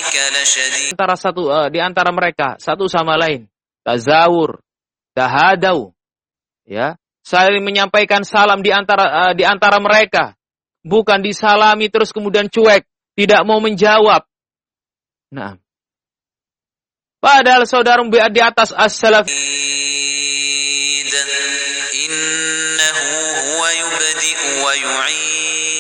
di antara mereka satu sama lain. Tazawur, tahadau, ya, saling menyampaikan salam di antara mereka. Bukan disalami terus kemudian cuek, tidak mau menjawab. Nah, padahal saudara di atas as-salaf. Innahu huwa yubdi'u wa yu'id.